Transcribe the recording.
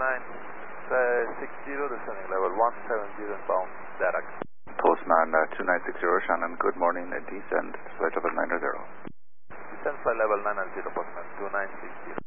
descending level 170 inbound, direct. Postman 2960 Shannon, good morning, descend, flight level 900. Descend flight level 900, Postman 2960.